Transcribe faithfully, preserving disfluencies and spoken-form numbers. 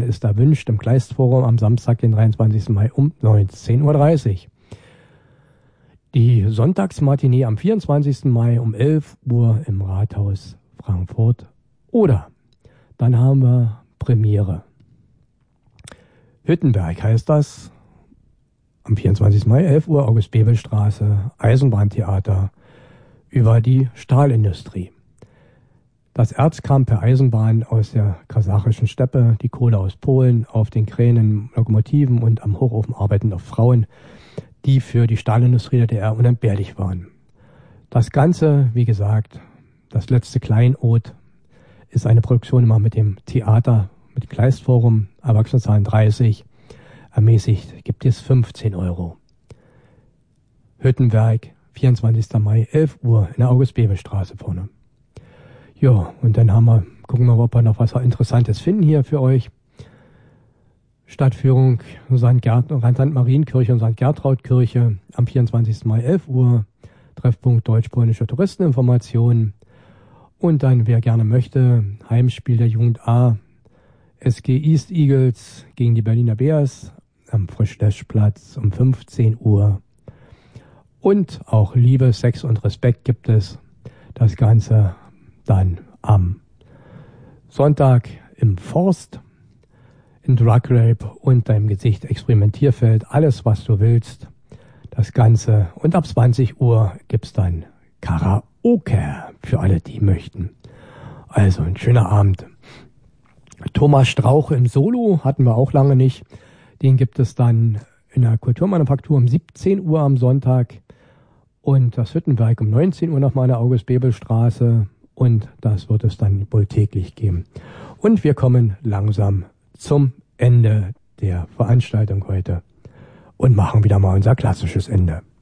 ist erwünscht im Kleistforum am Samstag, den dreiundzwanzigsten Mai um neunzehn Uhr dreißig. Die Sonntagsmatinee am vierundzwanzigsten Mai um elf Uhr im Rathaus Frankfurt. Oder dann haben wir Premiere. Hüttenberg heißt das. Am vierundzwanzigsten Mai, elf Uhr, August-Bebel-Straße, Eisenbahntheater über die Stahlindustrie. Das Erz kam per Eisenbahn aus der kasachischen Steppe, die Kohle aus Polen, auf den Kränen, Lokomotiven und am Hochofen arbeitende Frauen, die für die Stahlindustrie der D D R unentbehrlich waren. Das Ganze, wie gesagt, das letzte Kleinod, ist eine Produktion immer mit dem Theater, mit dem Kleistforum, Erwachsenenzahlen dreißig, ermäßigt gibt es fünfzehn Euro. Hüttenberg, vierundzwanzigsten Mai, elf Uhr in der August-Bebel-Straße vorne. Ja, und dann haben wir, gucken wir, ob wir noch was Interessantes finden hier für euch. Stadtführung Sankt Gerd, Sankt Marienkirche und Sankt Gertrautkirche am vierundzwanzigsten Mai, elf Uhr. Treffpunkt deutsch-polnische Touristeninformation. Und dann, wer gerne möchte, Heimspiel der Jugend A, S G East Eagles gegen die Berliner Bears am Frischlöschplatz um fünfzehn Uhr. Und auch Liebe, Sex und Respekt gibt es. Das Ganze dann am Sonntag im Forst, in Drug Rape und deinem Gesicht Experimentierfeld. Alles, was du willst. Das Ganze. Und ab zwanzig Uhr gibt's dann Karaoke für alle, die möchten. Also ein schöner Abend. Thomas Strauch im Solo hatten wir auch lange nicht. Den gibt es dann in der Kulturmanufaktur um siebzehn Uhr am Sonntag. Und das Hüttenwerk um neunzehn Uhr nochmal in der August-Bebel-Straße. Und das wird es dann wohl täglich geben. Und wir kommen langsam zum Ende der Veranstaltung heute und machen wieder mal unser klassisches Ende.